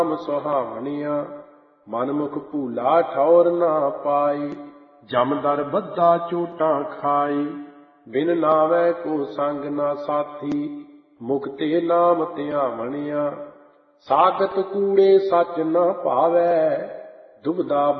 ਸੁਹਾਵਣੀਆਂ ਮਨਮੁਖ ਭੂਲਾ ਠੌਰ ਨਾ ਪਾਈ। ਜਮਦਰ ਬੱਧਾ ਚੋਟਾਂ ਖਾਈ ਬਿਨ ਨਾਵੈ ਕੋ ਸੰਗ ਨਾ ਸਾਥੀ। ਮੁਕਤੇ ਨਾਮ ਧਿਆਵਣੀਆਂ ਸਾਗਤ ਕੂੜੇ ਸੱਚ ਨਾ ਭਾਵੈ। ਦੁਬਦਾ